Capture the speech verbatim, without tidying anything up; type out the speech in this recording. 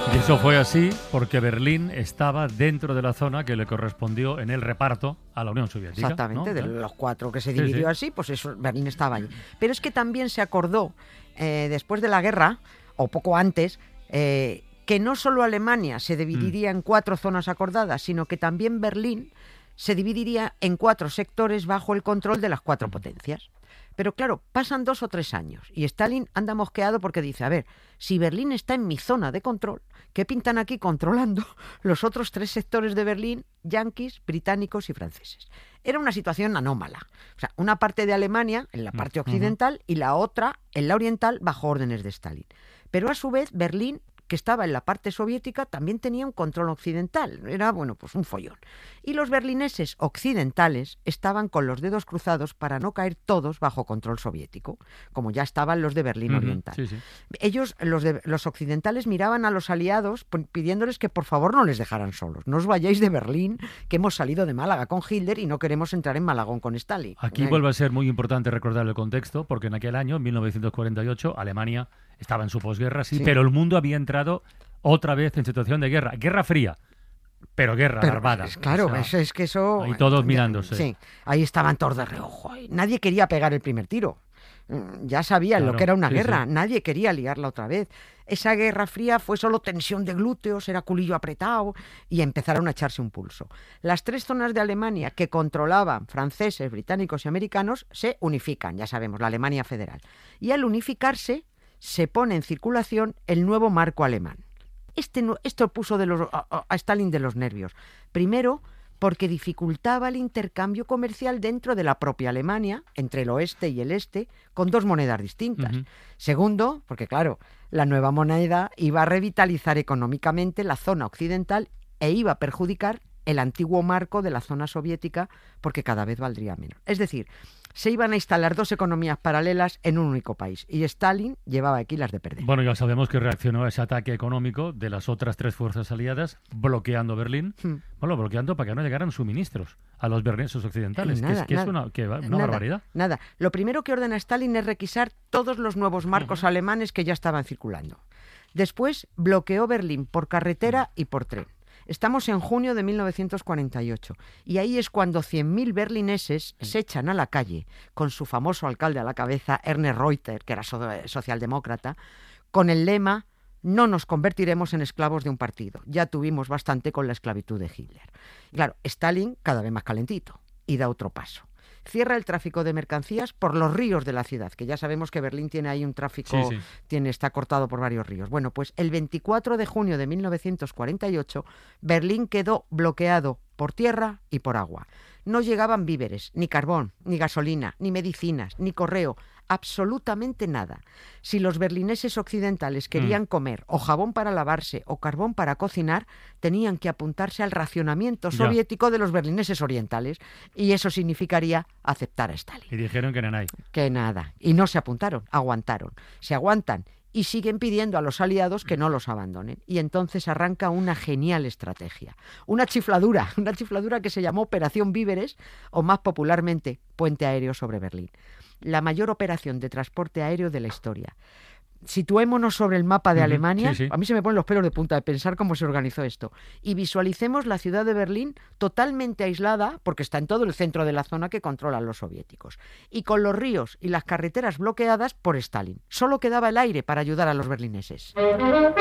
Y eso fue así porque Berlín estaba dentro de la zona que le correspondió en el reparto a la Unión Soviética. Exactamente, ¿no? de los cuatro que se dividió sí, sí. así, pues eso, Berlín estaba allí. Pero es que también se acordó, eh, después de la guerra, o poco antes, eh, que no solo Alemania se dividiría mm. en cuatro zonas acordadas, sino que también Berlín se dividiría en cuatro sectores bajo el control de las cuatro potencias. Pero claro, pasan dos o tres años y Stalin anda mosqueado porque dice, a ver, si Berlín está en mi zona de control, ¿qué pintan aquí controlando los otros tres sectores de Berlín, yanquis, británicos y franceses? Era una situación anómala. O sea, una parte de Alemania en la parte occidental y la otra en la oriental bajo órdenes de Stalin. Pero a su vez Berlín, que estaba en la parte soviética, también tenía un control occidental. Era, bueno, pues un follón. Y los berlineses occidentales estaban con los dedos cruzados para no caer todos bajo control soviético, como ya estaban los de Berlín Uh-huh, Oriental. sí, sí. Ellos, los, de, los occidentales, miraban a los aliados pidiéndoles que por favor no les dejaran solos. No os vayáis de Berlín, que hemos salido de Málaga con Hitler y no queremos entrar en Malagón con Stalin. Aquí ¿Eh? vuelve a ser muy importante recordar el contexto, porque en aquel año, en mil novecientos cuarenta y ocho, Alemania estaba en su posguerra, sí, sí, pero el mundo había entrado otra vez en situación de guerra. Guerra fría, pero guerra pero, armada. Es, claro, o sea, eso, es que eso... Ahí todos mirándose. Sí, ahí estaban todos de reojo. Nadie quería pegar el primer tiro. Ya sabían claro, lo que era una sí, guerra. Sí. Nadie quería liarla otra vez. Esa guerra fría fue solo tensión de glúteos, era culillo apretado y empezaron a echarse un pulso. Las tres zonas de Alemania que controlaban franceses, británicos y americanos se unifican, ya sabemos, la Alemania federal. Y al unificarse se pone en circulación el nuevo marco alemán. Este, esto puso de los, a, a Stalin de los nervios. Primero, porque dificultaba el intercambio comercial dentro de la propia Alemania, entre el oeste y el este, con dos monedas distintas. Uh-huh. Segundo, porque claro, la nueva moneda iba a revitalizar económicamente la zona occidental e iba a perjudicar el antiguo marco de la zona soviética porque cada vez valdría menos. Es decir, se iban a instalar dos economías paralelas en un único país y Stalin llevaba aquí las de perder. Bueno, ya sabemos que reaccionó a ese ataque económico de las otras tres fuerzas aliadas, bloqueando Berlín, hmm. bueno, bloqueando para que no llegaran suministros a los berlineses occidentales, nada, que es, que nada, es una, que, una nada, barbaridad. Nada, lo primero que ordena Stalin es requisar todos los nuevos marcos uh-huh. alemanes que ya estaban circulando. Después bloqueó Berlín por carretera y por tren. Estamos en junio de mil novecientos cuarenta y ocho y ahí es cuando cien mil berlineses se echan a la calle con su famoso alcalde a la cabeza, Ernst Reuter, que era so- socialdemócrata, con el lema «No nos convertiremos en esclavos de un partido». Ya tuvimos bastante con la esclavitud de Hitler. Claro, Stalin cada vez más calentito y da otro paso. Cierra el tráfico de mercancías por los ríos de la ciudad, que ya sabemos que Berlín tiene ahí un tráfico, sí, sí. Tiene, está cortado por varios ríos. Bueno, pues el veinticuatro de junio de mil novecientos cuarenta y ocho, Berlín quedó bloqueado por tierra y por agua. No llegaban víveres, ni carbón, ni gasolina, ni medicinas, ni correo, absolutamente nada. Si los berlineses occidentales querían mm. comer o jabón para lavarse o carbón para cocinar, tenían que apuntarse al racionamiento soviético ya. de los berlineses orientales y eso significaría aceptar a Stalin. Y dijeron que no hay. Que nada. Y no se apuntaron, aguantaron. Se aguantan y siguen pidiendo a los aliados que no los abandonen. Y entonces arranca una genial estrategia. Una chifladura, una chifladura que se llamó Operación Víveres o más popularmente Puente Aéreo sobre Berlín. La mayor operación de transporte aéreo de la historia. Situémonos sobre el mapa de uh-huh, Alemania, sí, sí. a mí se me ponen los pelos de punta de pensar cómo se organizó esto, y visualicemos la ciudad de Berlín totalmente aislada, porque está en todo el centro de la zona que controlan los soviéticos, y con los ríos y las carreteras bloqueadas por Stalin. Solo quedaba el aire para ayudar a los berlineses.